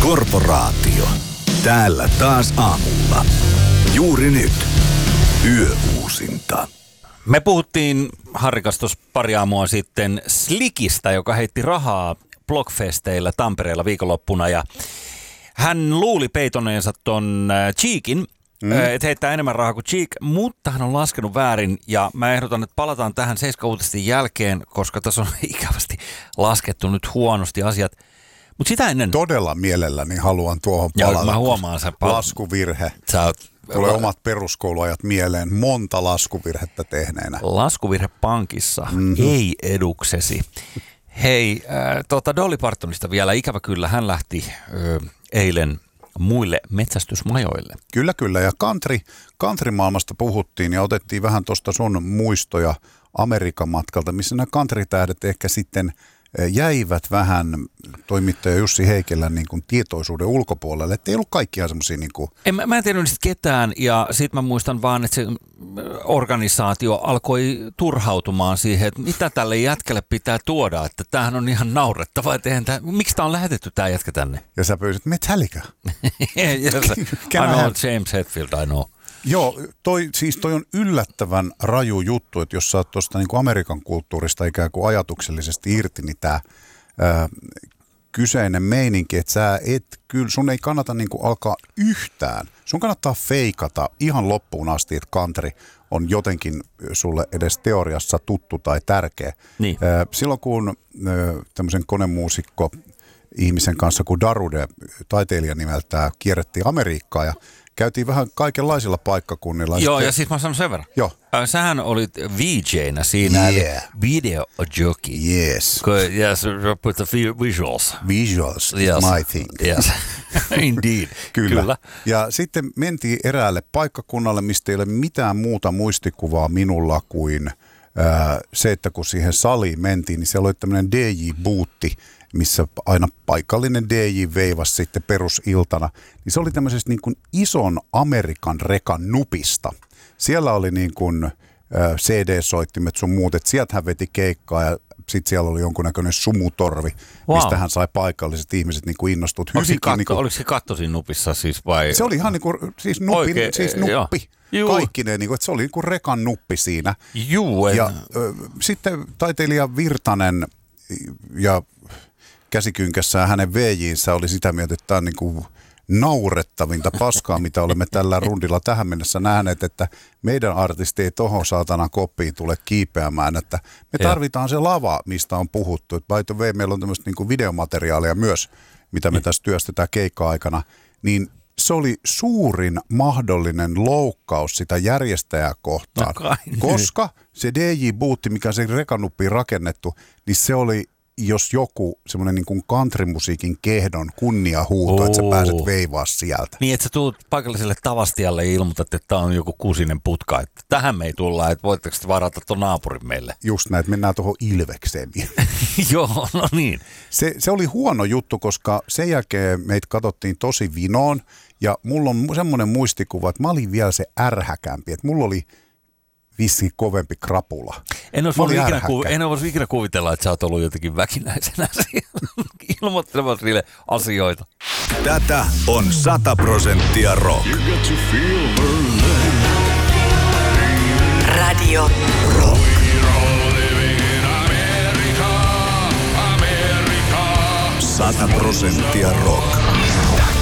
Korporaatio. Täällä taas aamulla. Juuri nyt. Yöuusinta. Me puhuttiin Harrikas tuossa pari aamua sitten Slikistä, joka heitti rahaa Blockfesteillä Tampereella viikonloppuna. Ja hän luuli peitoneensa ton Cheekin, että heittää enemmän rahaa kuin Cheek, mutta hän on laskenut väärin. Ja mä ehdotan, että palataan tähän 7 uutisten jälkeen, koska tässä on ikävästi laskettu nyt huonosti asiat. Mutta sitä ennen... Todella mielelläni haluan tuohon palata. Ja mä huomaan sen laskuvirhe. Tulee omat peruskouluajat mieleen monta laskuvirhettä tehneenä. Laskuvirhe pankissa, ei eduksesi. Hei, Dolly Partonista vielä, ikävä kyllä, hän lähti eilen muille metsästysmajoille. Kyllä, ja country-maailmasta puhuttiin ja otettiin vähän tuosta sun muistoja Amerikan matkalta, missä nämä country-tähdet ehkä sitten jäivät vähän toimittaja Jussi Heikelän niin kuin tietoisuuden ulkopuolelle, että ei ollut kaikkia semmoisia niin kuin... Mä en tiedä niistä ketään, ja sit mä muistan vaan, että se organisaatio alkoi turhautumaan siihen, että mitä tälle jätkelle pitää tuoda, että tämähän on ihan naurettavaa, että miksi tää on lähetetty tää jätkä tänne? Ja sä pyysit, Metallica. I know James Hetfield, I know. Joo, toi on yllättävän raju juttu, että jos sä oot tuosta niin kuin Amerikan kulttuurista ikään kuin ajatuksellisesti irti, niin tämä kyseinen meininki, että sun ei kannata niin kuin alkaa yhtään. Sun kannattaa feikata ihan loppuun asti, että country on jotenkin sulle edes teoriassa tuttu tai tärkeä. Niin. Silloin kun tämmöisen konemuusikko ihmisen kanssa kuin Darude, taiteilija nimeltään, kierrettiin Amerikkaa ja käytiin vähän kaikenlaisilla paikkakunnilla. Joo, ja siis mä sanon sen verran. Joo. Sähän olit VJ:nä siinä, eli video jockey. Yes. Yes, put the visuals. Visuals is my thing. Yes, indeed. Kyllä. Ja sitten mentiin eräälle paikkakunnalle, mistä ei ole mitään muuta muistikuvaa minulla kuin se, että kun siihen saliin mentiin, niin siellä oli tämmöinen DJ-buutti, missä aina paikallinen DJ veivasi sitten perusiltana, niin se oli tämmöisestä niin kuin ison Amerikan rekan nupista. Siellä oli niin kuin CD-soittimet sun muut, että sieltä hän veti keikkaa ja sitten siellä oli jonkunnäköinen sumutorvi, mistä hän sai paikalliset ihmiset niin kuin innostuneet. Oliko se katto siinä nupissa siis vai? Se oli ihan niin kuin siis nuppi. Kaikkineen, niin kuin, että se oli niin kuin rekan nuppi siinä. Ja sitten taiteilija Virtanen ja käsikynkässään hänen VJ:nsä oli sitä mieltä, että tämä on niin kuin naurettavinta paskaa, mitä olemme tällä rundilla tähän mennessä nähneet, että meidän artisti ei tohon saatana koppiin tule kiipeämään, että me tarvitaan se lava, mistä on puhuttu. Että by the way, meillä on tämmöistä niin kuin videomateriaalia myös, mitä me tässä työstetään keikka-aikana, niin se oli suurin mahdollinen loukkaus sitä järjestäjää kohtaan, koska se DJ-buutti, mikä se rekanuppiin rakennettu, niin se oli jos joku semmoinen niin kuin countrymusiikin kehdon kunniahuuto, että sä pääset veivaa sieltä. Niin, että sä tulet paikalliselle Tavastialle ja ilmoitat, että tämä on joku kusinen putka, että tähän me ei tulla, että voitteko te varata tuon naapurin meille? Just näin, että mennään tuohon Ilvekseen. Joo, no niin. Se oli huono juttu, koska sen jälkeen meitä katsottiin tosi vinoon ja mulla on semmoinen muistikuva, että mä olin vielä se ärhäkämpi, että mulla oli vissiin kovempi krapula. En olisi ikinä kuvitella, että sä oot ollut jotenkin väkinäisenä ilmoittelemassa niille asioita. Tätä on 100% rock. Radio Rock. 100% rock.